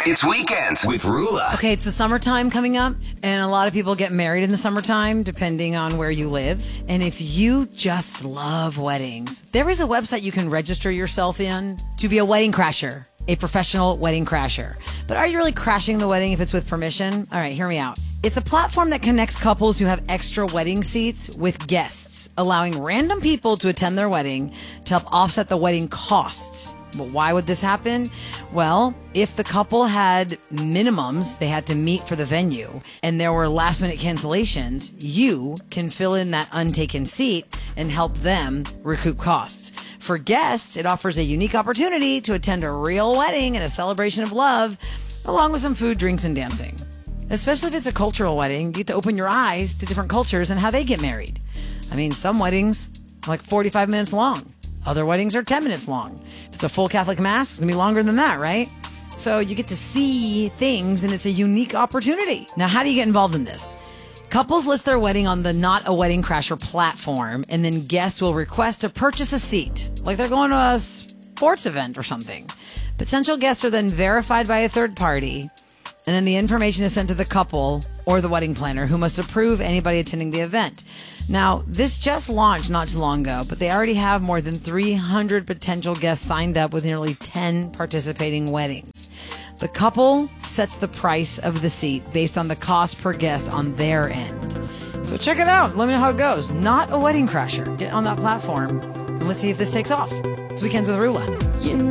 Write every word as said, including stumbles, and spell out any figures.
It's Weekends with Rula. Okay, it's the summertime coming up, and a lot of people get married in the summertime, depending on where you live. And if you just love weddings, there is a website you can register yourself in to be a wedding crasher, a professional wedding crasher. But are you really crashing the wedding if it's with permission? All right, hear me out. It's a platform that connects couples who have extra wedding seats with guests, allowing random people to attend their wedding to help offset the wedding costs. But why would this happen? Well, if the couple had minimums they had to meet for the venue and there were last minute cancellations, you can fill in that untaken seat and help them recoup costs. For guests, it offers a unique opportunity to attend a real wedding and a celebration of love, along with some food, drinks, and dancing. Especially if it's a cultural wedding, you get to open your eyes to different cultures and how they get married. I mean, some weddings are like forty-five minutes long. Other weddings are ten minutes long. If it's a full Catholic Mass, it's going to be longer than that, right? So you get to see things, and it's a unique opportunity. Now, how do you get involved in this? Couples list their wedding on the Not a Wedding Crasher platform, and then guests will request to purchase a seat, like they're going to a sports event or something. Potential guests are then verified by a third party, and then the information is sent to the couple or the wedding planner, who must approve anybody attending the event. Now, this just launched not too long ago, but they already have more than three hundred potential guests signed up with nearly ten participating weddings. The couple sets the price of the seat based on the cost per guest on their end. So check it out. Let me know how it goes. Not a Wedding Crasher. Get on that platform, and let's see if this takes off. It's Weekends with Rula.